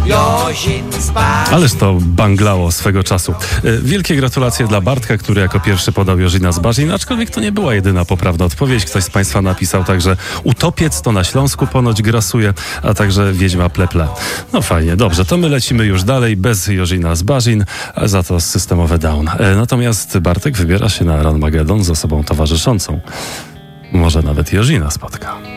Jozin z Barzin. Ależ to banglało swego czasu. Wielkie gratulacje dla Bartka, który jako pierwszy podał Jozina z Barzin, aczkolwiek to nie była jedyna poprawna odpowiedź. Ktoś z Państwa napisał także utopiec to na Śląsku ponoć grasuje, a także wiedźma pleple. No fajnie, dobrze, to my lecimy już dalej bez Jozina z Barzin, a za to systemowe down. Natomiast Bartek wybiera się na Ranmagedon z osobą towarzyszącą. Może nawet Jozina spotka.